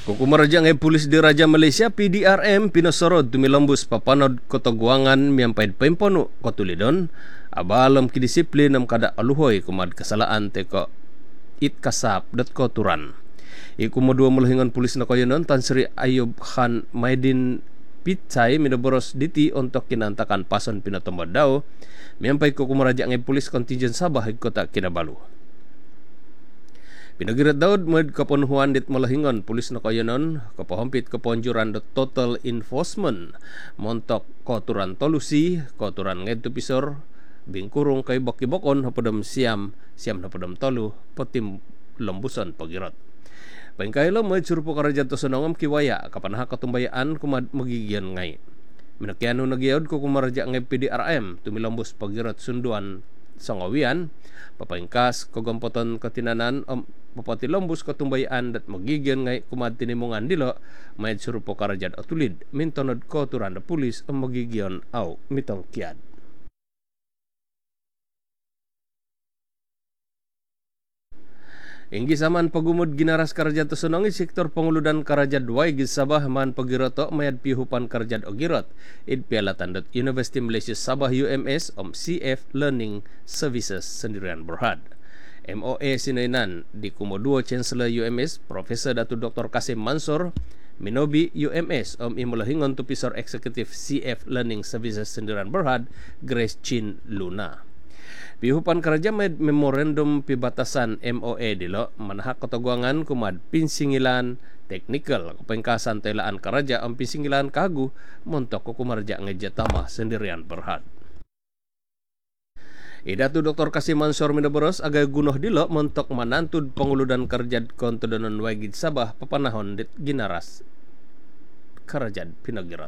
Kukumaraja ngay pulis di Raja Malaysia PDRM pinasorod tumilambus papanod kotoguangan miyampay pempono kotulidon abalam kidisiplin am kada aluhoy kumad kasalaan te ko itkasap dat koturan. Iku modua mulahingan pulis na koyonon Tan Sri Ayub Khan Maidin Pitsay minaboros diti untuk kinantakan pason pinatombad daw miyampay kukumaraja ngay pulis contingent Sabah kota Kinabalu. Pinagirat daud med kapunhuan dit malahingon pulis na kayanon kapahampit kaponjuran the total enforcement montok koturan tolusi koturan nged pisor bingkurung kay bakibokon hapadam siam na padam tolu patim lembusan pagirat. Pangkaylo med surupo karaja to sonongom kiwaya kapanaha katumbayaan kumad magigian ngay. Minakyano nagyaod ko kumaraja ngay PDRM tumilambus pagirat sunduan sangawian papangkas kogampoton katinanan papati lombus katumbayaan dat magigyan ngay kumad tinimungan dilo mayad surupo karajad atulid mintonod ko turan da pulis ang magigyan aw mitong kiad. Inggi saman pagumod ginaras karajad to sunongi sektor panguludan karajad way gisabah man pagiroto mayad pihupan karajad ogirot idpialatan dot University Malaysia Sabah UMS CF Learning Services sendirian berhad. MOA sinainan di Kumoduo Chancellor UMS Profesor Datu Dr. Kasim Mansur Minobi UMS imulahingon tu Pisor Eksekutif CF Learning Services sendirian berhad Grace Chin Luna. Pihupan karaja med memorandum pibatasan MOA dilo manahak kataguangan kumad pinsingilan teknikal kapengkasan telaan karaja ang pinsingilan kagu montok kukumarja ngejatama sendirian berhad. Idatu Dr. Kasim Mansur minaboros agay gunoh dilo montok manantud panguludan karajad kontodonon wagid Sabah papanahon dit ginaras karajad pinagirat.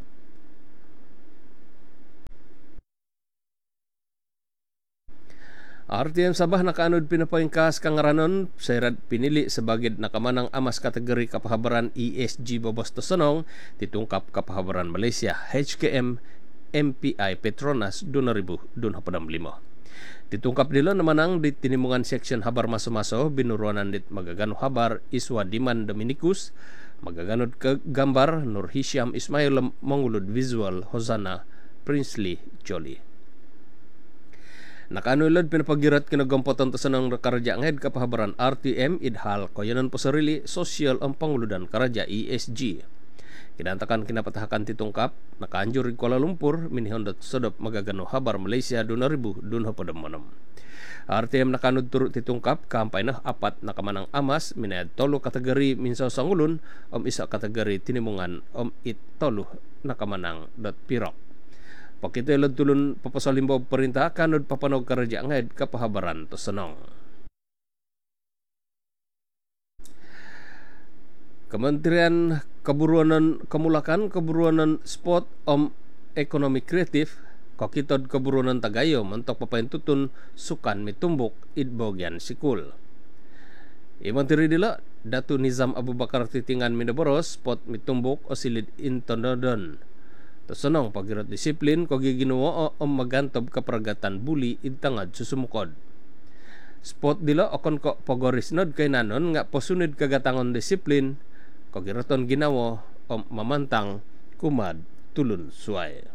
RTM Sabah nakaanod pinapayengkas kangaranon sayrad pinili sebagai nakamanang amas kategori kapahabaran ESG babos tosonong titungkap kapahabaran Malaysia HKM MPI Petronas 2025. Titungkap dilo namanang di tinimungan section habar maso-maso binuruanan dit magagano habar Iswa Diman Dominicus magaganod ke gambar Nur Hisham Ismail mangulud visual Hosana Princely Jolie. Nakaanulad pinapagirat kinagampotan to sanang karaja nged kapahabaran RTM idhal koyanan po sarili social ang panguludan karaja ESG. Kinantakan kinapatahakan titungkap nakaanjur Kuala Lumpur minihon dat sodop magagano habar Malaysia 2000 dunha padamanom. RTM nakanud turut titungkap kampay na apat nakamanang amas minayad tolo kategori minsaw sangulun isa kategori tinimungan it tolo nakamanang dot pirok. Pakita ilad tulun papasalimbaw perintah kanod papanog karaja nged kapahabaran to senong. Kementerian Keburuanan Sport Ekonomi Kreatif kokitod keburuanan Tagayo mentok papayentutun sukan mitumbuk idbogyan sikul. Menteri dila Datu Nizam Abu Bakar titingan minaboros sport mitumbuk osilid intondodon. Tasanong pagirat disiplin kog ginawa o magantob kapragatan buli idtangad susumukod. Spot dila okon ko pagorisnod kay nanon nga posunod kagatangon disiplin kog giraton ginawa o mamantang kumad tulun suay.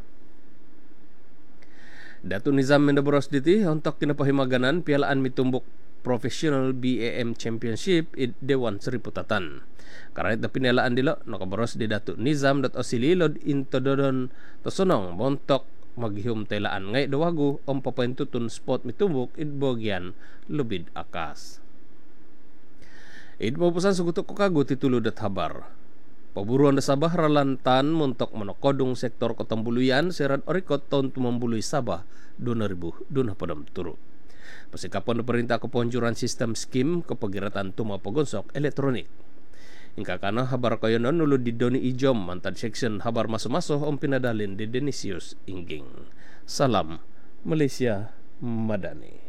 Datu Nizam Mendaboros diti untuk kinapahimaganan pialaan mitumbuk Professional BAM Championship id Dewan Seriputatan. Karait na pinalaan dilo nakaboros di Datu Nizam dat osililod intododon tosonong montok maghihum telaan ngay dawago ang papayentutun spot mitumbuk idbogyan lubid akas. Idmapusan sugutok ko kago titulod at habar. Paburuan da Sabah ralantan montok monokodong sektor Kotambuluyan serad orikot taon tumambuluy Sabah 2000 dunha padam turu. Pasikapon na perintah keponjuran sistem skim kepagiratan tumapagonsok elektronik. Ingka kana habar kayonon nulod di Doni Ijom mantad section habar maso-maso ang pinadalin di Denisius Ingging. Salam Malaysia Madani.